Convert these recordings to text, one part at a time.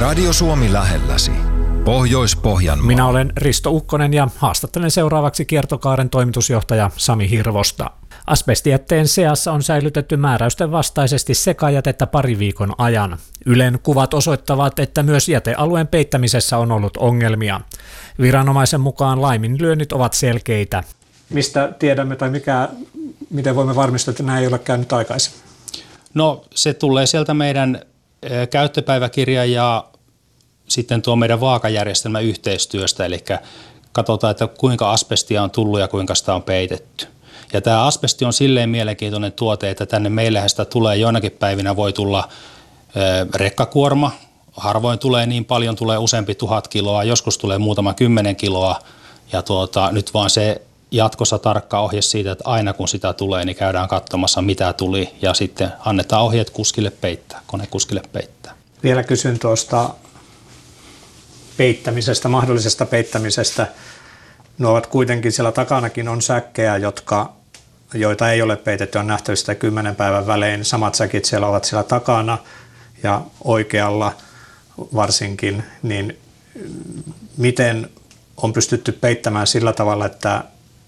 Radio Suomi lähelläsi. Pohjois-Pohjanmaa. Minä olen Risto Ukkonen ja haastattelen seuraavaksi Kiertokaaren toimitusjohtaja Sami Hirvosta. Asbestijätteen seassa on säilytetty määräysten vastaisesti sekajätettä pari viikon ajan. Ylen kuvat osoittavat, että myös jätealueen peittämisessä on ollut ongelmia. Viranomaisen mukaan laiminlyönnit ovat selkeitä. Mistä tiedämme tai miten voimme varmistaa, että nämä ei ole käynyt aikaisemmin? No se tulee sieltä meidän käyttöpäiväkirja ja sitten tuo meidän vaakajärjestelmä yhteistyöstä, eli katsotaan, että kuinka asbestia on tullut ja kuinka sitä on peitetty. Ja tämä asbesti on silleen mielenkiintoinen tuote, että tänne meillähän sitä tulee joinakin päivinä voi tulla rekkakuorma. Harvoin tulee niin paljon, tulee useampi 1000 kiloa, joskus tulee muutama 10 kiloa. Ja nyt vaan se jatkossa tarkka ohje siitä, että aina kun sitä tulee, niin käydään katsomassa mitä tuli ja sitten annetaan ohjeet kuskille peittää, konekuskille peittää. Vielä kysyn tuosta peittämisestä, mahdollisesta peittämisestä. Ne ovat kuitenkin siellä takanakin on säkkejä, joita ei ole peitetty, on nähtävistä 10 päivän välein. Samat säkit siellä ovat siellä takana ja oikealla varsinkin, niin miten on pystytty peittämään sillä tavalla, että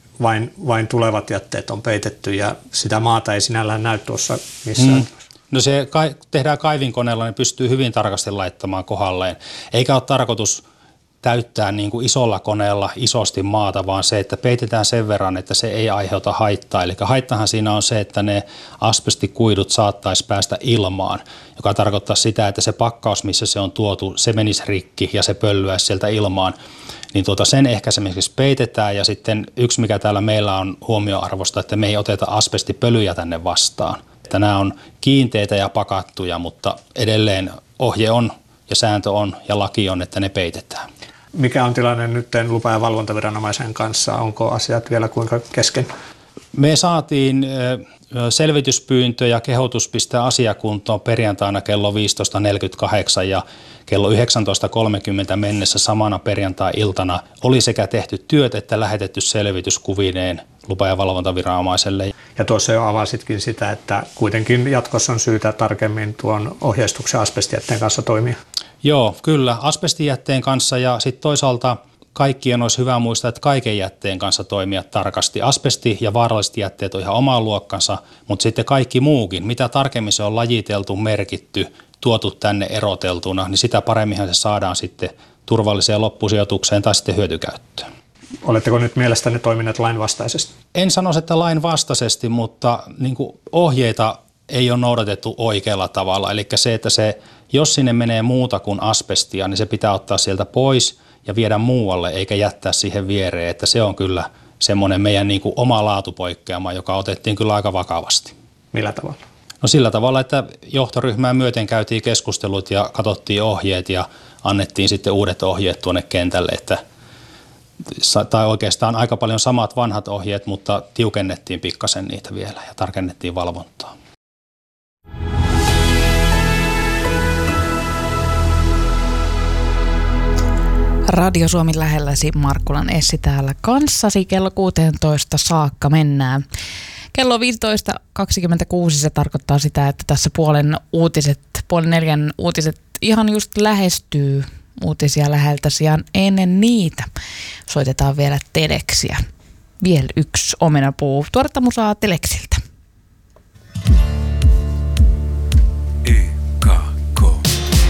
vain tulevat jätteet on peitetty ja sitä maata ei sinällään näy tuossa missään? No se tehdään kaivinkoneella, niin pystyy hyvin tarkasti laittamaan kohdalleen. Eikä ole tarkoitus täyttää niin kuin isolla koneella isosti maata, vaan se, että peitetään sen verran, että se ei aiheuta haittaa. Eli haittahan siinä on se, että ne asbestikuidut saattaisi päästä ilmaan, joka tarkoittaa sitä, että se pakkaus, missä se on tuotu, se menisi rikki ja se pöllyäisi sieltä ilmaan. Niin sen ehkäisemiseksi peitetään ja sitten yksi, mikä täällä meillä on huomioarvosta, että me ei oteta asbestipölyjä tänne vastaan. Että nämä on kiinteitä ja pakattuja, mutta edelleen ohje on ja sääntö on ja laki on, että ne peitetään. Mikä on tilanne nyt lupa- ja valvontaviranomaisen kanssa? Onko asiat vielä kuinka kesken? Me saatiin selvityspyyntö ja kehotus pistää asiakuntoon perjantaina kello 15.48 ja kello 19.30 mennessä samana perjantai-iltana oli sekä tehty työt että lähetetty selvitys kuvineen lupa- ja valvontaviranomaiselle. Ja tuossa jo avasitkin sitä, että kuitenkin jatkossa on syytä tarkemmin tuon ohjeistuksen asbestijätteen kanssa toimia. Joo, kyllä. Asbestijätteen kanssa ja sitten toisaalta kaikkien olisi hyvä muistaa, että kaiken jätteen kanssa toimia tarkasti. Asbesti ja vaaralliset jätteet on ihan omaa luokkansa, mutta sitten kaikki muukin, mitä tarkemmin se on lajiteltu, merkitty, tuotu tänne eroteltuna, niin sitä paremminhan se saadaan sitten turvalliseen loppusijoitukseen tai sitten hyötykäyttöön. Oletteko nyt mielestäni toimineet lainvastaisesti? En sanoisi, että lainvastaisesti, mutta niin kuin ohjeita ei ole noudatettu oikealla tavalla. Eli se, että jos sinne menee muuta kuin asbestia, niin se pitää ottaa sieltä pois ja viedä muualle, eikä jättää siihen viereen. Että se on kyllä semmoinen meidän niin kuin oma laatupoikkeama, joka otettiin kyllä aika vakavasti. Millä tavalla? No sillä tavalla, että johtoryhmää myöten käytiin keskustelut ja katsottiin ohjeet ja annettiin sitten uudet ohjeet tuonne kentälle, tai oikeastaan aika paljon samat vanhat ohjeet, mutta tiukennettiin pikkasen niitä vielä ja tarkennettiin valvontaa. Radio Suomi lähelläsi, Markkulan Essi täällä kanssasi. Kello 16 saakka mennään. Kello 15.26 se tarkoittaa sitä, että tässä puolen 4 uutiset ihan just lähestyy uutisia läheltäsi ja ennen niitä soitetaan vielä Teleksiä. Vielä yksi omenapuu. Tuoretta musaa Teleksiltä.